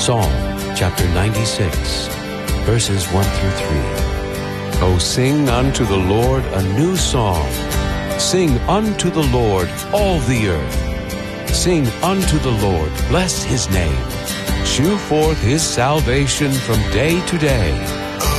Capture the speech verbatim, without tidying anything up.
Psalm chapter ninety-six, verses one through three. O sing unto the Lord a new song. Sing unto the Lord all the earth. Sing unto the Lord, bless his name. Shew forth his salvation from day to day.